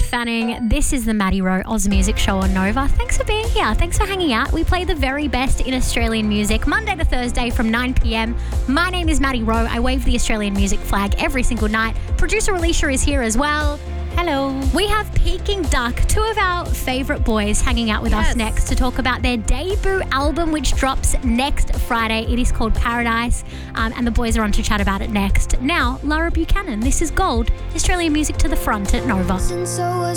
Fanning. This is the Maddie Rowe Oz Music Show on Nova. Thanks for being here. Thanks for hanging out. We play the very best in Australian music Monday to Thursday from 9 p.m. My name is Maddie Rowe. I wave the Australian music flag every single night. Producer Alicia is here as well. Hello. We have Peking Duck, two of our favourite boys, hanging out with us next to talk about their debut album, which drops next Friday. It is called Paradise, and the boys are on to chat about it next. Now, Lara Buchanan, this is Gold, Australian music to the front at Nova. So